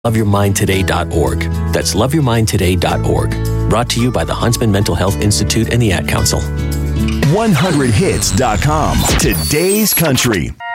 loveyourmindtoday.org. That's loveyourmindtoday.org. Brought to you by the Huntsman Mental Health Institute and the Ad Council. 100hits.com. Today's country.